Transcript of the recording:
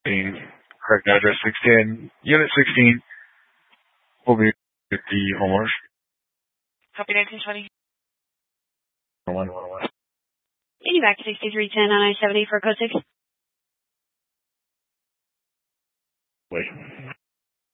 Correct address 610, Unit 16 will be with the homeowners. Copy 1920. 111. Getting back to 6310 on I-70 for code 6. Wait.